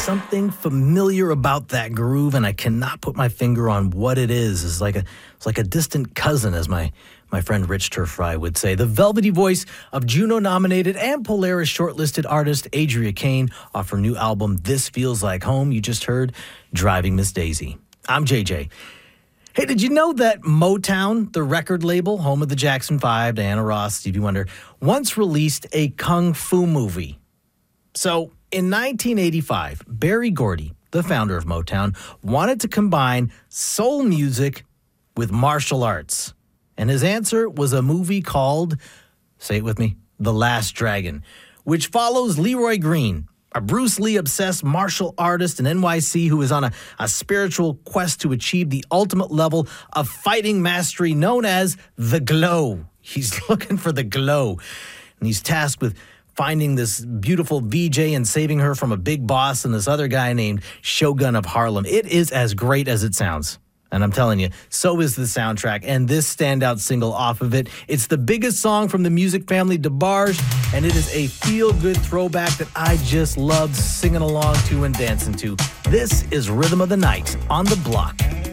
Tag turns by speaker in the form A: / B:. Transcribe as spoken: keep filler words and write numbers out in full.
A: something familiar about that groove, and I cannot put my finger on what it is. It's like a, it's like a distant cousin, as my, my friend Rich Turfry would say. The velvety voice of Juno-nominated and Polaris shortlisted artist Adria Kane off her new album, This Feels Like Home. You just heard Driving Miss Daisy. I'm J J. Hey, did you know that Motown, the record label, home of the Jackson Five, Diana Ross, Stevie Wonder, once released a kung fu movie? So, in nineteen eighty-five, Berry Gordy, the founder of Motown, wanted to combine soul music with martial arts. And his answer was a movie called, say it with me, The Last Dragon, which follows Leroy Green, a Bruce Lee-obsessed martial artist in N Y C who is on a, a spiritual quest to achieve the ultimate level of fighting mastery known as the glow. He's looking for the glow, and he's tasked with finding this beautiful V J and saving her from a big boss and this other guy named Shogun of Harlem. It is as great as it sounds. And I'm telling you, so is the soundtrack and this standout single off of it. It's the biggest song from the music family DeBarge, and it is a feel-good throwback that I just love singing along to and dancing to. This is Rhythm of the Night on The Block.